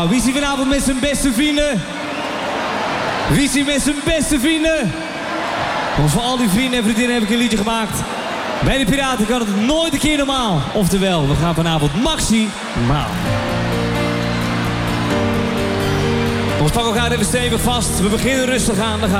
Wie is hier vanavond met zijn beste vrienden? Wie is hier met zijn beste vrienden? Want voor al die vrienden en vriendinnen heb ik een liedje gemaakt. Bij de Piraten kan het nooit een keer normaal. Oftewel, we gaan vanavond maximaal. Ons pak elkaar even stevig vast. We beginnen rustig aan.